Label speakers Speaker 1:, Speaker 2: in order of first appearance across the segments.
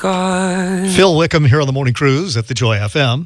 Speaker 1: God.
Speaker 2: Phil Wickham here on the Morning Cruise at the Joy FM.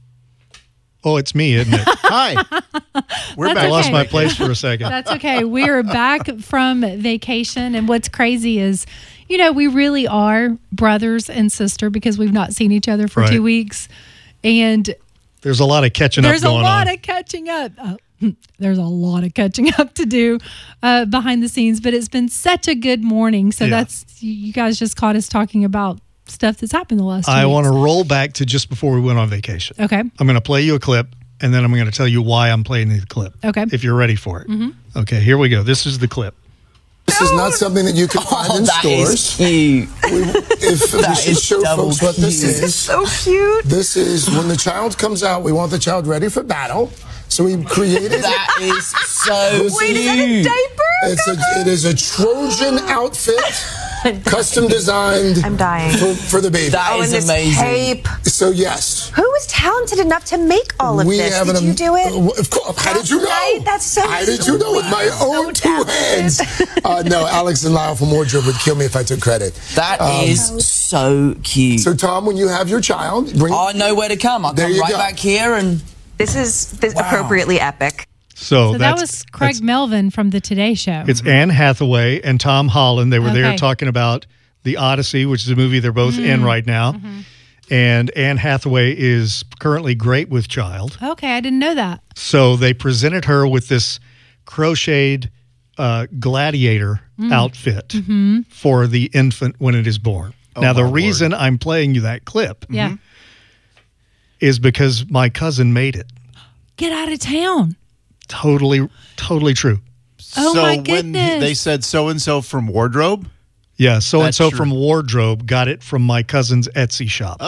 Speaker 2: Oh, it's me, isn't it?
Speaker 3: Hi. We're back.
Speaker 2: I lost my place for a second.
Speaker 4: That's okay. We're back from vacation. And what's crazy is, you know, we really are brothers and sister because we've not seen each other for 2 weeks. And
Speaker 2: there's a lot of catching up going on.
Speaker 4: There's a lot of catching up. There's a lot of catching up to do behind the scenes. But it's been such a good morning. So that's, you guys just caught us talking about stuff that's happened the last 2 weeks.
Speaker 2: I want to roll back to just before we went on vacation.
Speaker 4: Okay.
Speaker 2: I'm going to play you a clip, and then I'm going to tell you why I'm playing the clip.
Speaker 4: Okay.
Speaker 2: If you're ready for it. Mm-hmm. Okay, here we go. This is the clip.
Speaker 5: This is not something that you can find in stores.
Speaker 1: Is cute.
Speaker 5: If we should show folks what this is.
Speaker 1: So cute.
Speaker 5: This is when the child comes out, we want the child ready for battle. So we created
Speaker 1: That is so
Speaker 5: Wait,
Speaker 1: cute.
Speaker 5: is that it is a Trojan outfit, custom designed
Speaker 6: I'm dying.
Speaker 5: for the baby.
Speaker 1: That is amazing.
Speaker 6: Tape.
Speaker 5: So yes.
Speaker 6: Who was talented enough to make all of this? Did you do it?
Speaker 5: Of course. How did you know?
Speaker 6: Right? That's so
Speaker 5: How did you know? With my own two hands. No, Alex and Lyle from Wardrobe would kill me if I took credit.
Speaker 1: That is so cute.
Speaker 5: So Tom, when you have your child, bring.
Speaker 1: I know where to come. I'll
Speaker 5: There
Speaker 1: come
Speaker 5: you
Speaker 1: right
Speaker 5: go.
Speaker 1: back here and...
Speaker 6: This is appropriately epic.
Speaker 2: So
Speaker 4: that was Craig Melvin from the Today Show.
Speaker 2: It's Anne Hathaway and Tom Holland. They were there
Speaker 4: Okay.
Speaker 2: talking about The Odyssey, which is a movie they're both in right now. Mm-hmm. And Anne Hathaway is currently great with child.
Speaker 4: Okay, I didn't know that.
Speaker 2: So they presented her with this crocheted gladiator outfit for the infant when it is born. Now, the reason I'm playing you that clip
Speaker 4: Yeah.
Speaker 2: is because my cousin made it.
Speaker 4: Get out of town.
Speaker 2: Totally true.
Speaker 4: Oh,
Speaker 3: so
Speaker 4: my
Speaker 3: when
Speaker 4: goodness.
Speaker 3: they said so-and-so from Wardrobe?
Speaker 2: Yeah, so-and-so
Speaker 3: That's true.
Speaker 2: from Wardrobe got it from my cousin's Etsy shop.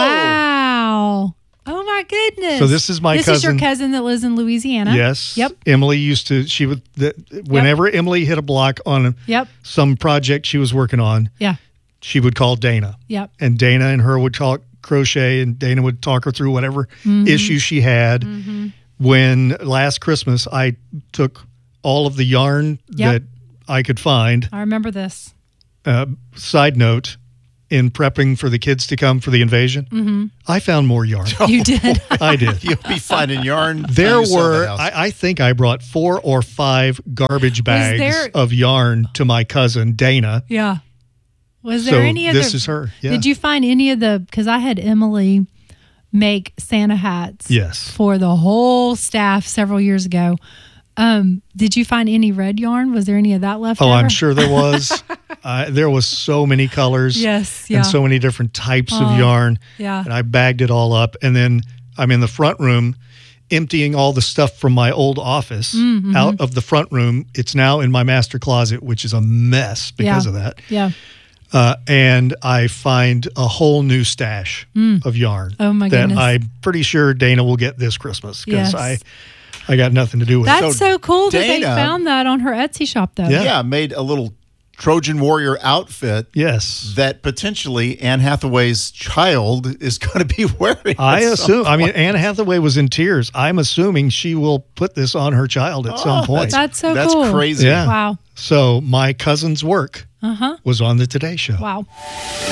Speaker 4: Wow. Oh, my goodness.
Speaker 2: So this is my
Speaker 4: This is your
Speaker 2: cousin.
Speaker 4: cousin that lives in Louisiana.
Speaker 2: Yes.
Speaker 4: Yep.
Speaker 2: Emily used to, whenever Emily hit a block on
Speaker 4: Yep.
Speaker 2: some project she was working on,
Speaker 4: Yeah.
Speaker 2: she would call Dana.
Speaker 4: Yep.
Speaker 2: And Dana and her would talk crochet, and Dana would talk her through whatever issue she had. When last Christmas, I took all of the yarn that I could find.
Speaker 4: I remember this.
Speaker 2: Side note, in prepping for the kids to come for the invasion, I found more yarn.
Speaker 4: You did.
Speaker 2: I did.
Speaker 3: You'll be finding yarn.
Speaker 2: There
Speaker 3: when you sell
Speaker 2: were,
Speaker 3: the house.
Speaker 2: I think I brought 4 or 5 garbage bags
Speaker 4: there-
Speaker 2: of yarn to my cousin, Dana.
Speaker 4: Yeah. Was
Speaker 2: So
Speaker 4: there any other?
Speaker 2: this is her. Yeah.
Speaker 4: Did you find any of the? Because I had Emily make Santa hats.
Speaker 2: Yes.
Speaker 4: For the whole staff several years ago. Did you find any red yarn? Was there any of that left?
Speaker 2: Oh,
Speaker 4: over?
Speaker 2: I'm sure there was. There was so many colors.
Speaker 4: Yes, yeah.
Speaker 2: And so many different types of yarn.
Speaker 4: yeah.
Speaker 2: And I bagged it all up. And then I'm in the front room emptying all the stuff from my old office out of the front room. It's now in my master closet, which is a mess because of that.
Speaker 4: Yeah.
Speaker 2: And I find a whole new stash of yarn.
Speaker 4: Oh, my
Speaker 2: that
Speaker 4: goodness.
Speaker 2: I'm pretty sure Dana will get this Christmas because
Speaker 4: Yes.
Speaker 2: I got nothing to do with it.
Speaker 4: That's so cool that they
Speaker 3: Dana-
Speaker 4: found that on her Etsy shop, though.
Speaker 2: Yeah.
Speaker 3: Yeah, made a little Trojan warrior outfit
Speaker 2: Yes.
Speaker 3: that potentially Anne Hathaway's child is going to be wearing.
Speaker 2: I
Speaker 3: at some
Speaker 2: assume. I mean,
Speaker 3: point.
Speaker 2: Anne Hathaway was in tears. I'm assuming she will put this on her child at some point.
Speaker 4: That's so
Speaker 3: That's
Speaker 4: cool.
Speaker 3: crazy.
Speaker 2: Yeah.
Speaker 4: Wow.
Speaker 2: So my cousin's work was on the Today Show.
Speaker 4: Wow.